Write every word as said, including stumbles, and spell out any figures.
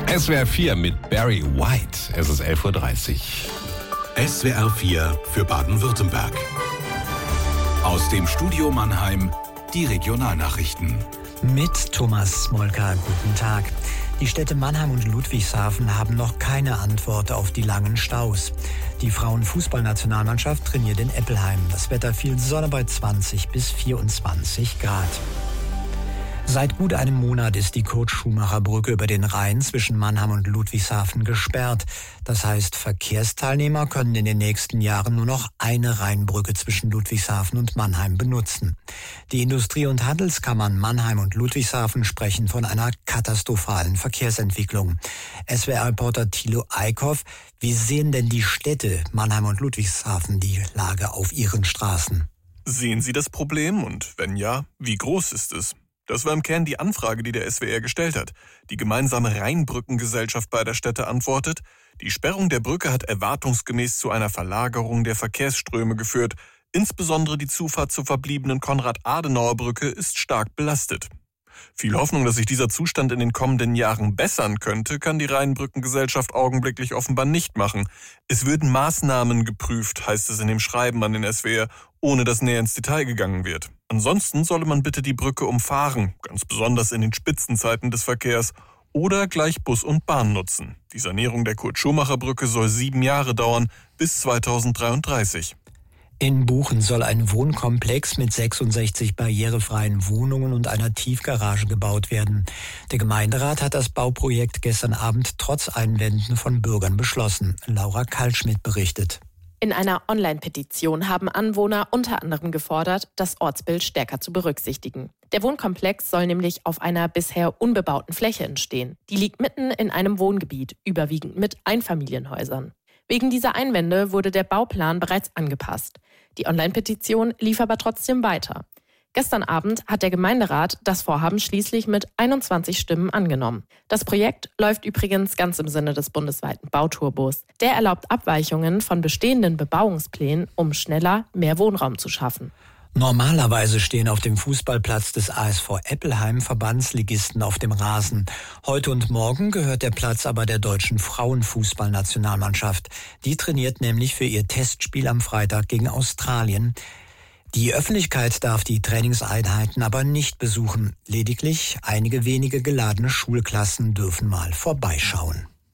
S W R vier mit Barry White. Es ist elf Uhr dreißig. S W R vier für Baden-Württemberg. Aus dem Studio Mannheim die Regionalnachrichten. Mit Thomas Smolka, guten Tag. Die Städte Mannheim und Ludwigshafen haben noch keine Antwort auf die langen Staus. Die Frauenfußballnationalmannschaft trainiert in Eppelheim. Das Wetter viel Sonne bei zwanzig bis vierundzwanzig Grad. Seit gut einem Monat ist die Kurt-Schumacher-Brücke über den Rhein zwischen Mannheim und Ludwigshafen gesperrt. Das heißt, Verkehrsteilnehmer können in den nächsten Jahren nur noch eine Rheinbrücke zwischen Ludwigshafen und Mannheim benutzen. Die Industrie- und Handelskammern Mannheim und Ludwigshafen sprechen von einer katastrophalen Verkehrsentwicklung. S W R-Reporter Thilo Eickhoff, wie sehen denn die Städte Mannheim und Ludwigshafen die Lage auf ihren Straßen? Sehen Sie das Problem und wenn ja, wie groß ist es? Das war im Kern die Anfrage, die der S W R gestellt hat. Die gemeinsame Rheinbrückengesellschaft beider Städte antwortet, die Sperrung der Brücke hat erwartungsgemäß zu einer Verlagerung der Verkehrsströme geführt. Insbesondere die Zufahrt zur verbliebenen Konrad-Adenauer-Brücke ist stark belastet. Viel Hoffnung, dass sich dieser Zustand in den kommenden Jahren bessern könnte, kann die Rheinbrückengesellschaft augenblicklich offenbar nicht machen. Es würden Maßnahmen geprüft, heißt es in dem Schreiben an den S W R, ohne dass näher ins Detail gegangen wird. Ansonsten solle man bitte die Brücke umfahren, ganz besonders in den Spitzenzeiten des Verkehrs, oder gleich Bus und Bahn nutzen. Die Sanierung der Kurt-Schumacher-Brücke soll sieben Jahre dauern, bis zweitausenddreiunddreißig. In Buchen soll ein Wohnkomplex mit sechsundsechzig barrierefreien Wohnungen und einer Tiefgarage gebaut werden. Der Gemeinderat hat das Bauprojekt gestern Abend trotz Einwänden von Bürgern beschlossen. Laura Kaltschmidt berichtet. In einer Online-Petition haben Anwohner unter anderem gefordert, das Ortsbild stärker zu berücksichtigen. Der Wohnkomplex soll nämlich auf einer bisher unbebauten Fläche entstehen. Die liegt mitten in einem Wohngebiet, überwiegend mit Einfamilienhäusern. Wegen dieser Einwände wurde der Bauplan bereits angepasst. Die Online-Petition lief aber trotzdem weiter. Gestern Abend hat der Gemeinderat das Vorhaben schließlich mit einundzwanzig Stimmen angenommen. Das Projekt läuft übrigens ganz im Sinne des bundesweiten Bauturbos. Der erlaubt Abweichungen von bestehenden Bebauungsplänen, um schneller mehr Wohnraum zu schaffen. Normalerweise stehen auf dem Fußballplatz des A S V Eppelheim Verbandsligisten auf dem Rasen. Heute und morgen gehört der Platz aber der deutschen Frauenfußballnationalmannschaft. Die trainiert nämlich für ihr Testspiel am Freitag gegen Australien. Die Öffentlichkeit darf die Trainingseinheiten aber nicht besuchen. Lediglich einige wenige geladene Schulklassen dürfen mal vorbeischauen.